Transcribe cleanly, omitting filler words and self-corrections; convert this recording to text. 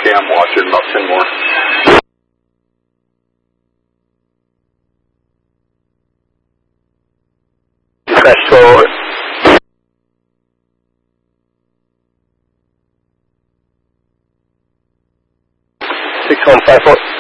Okay, I'm watching about 10 more. Crash forward. 6154.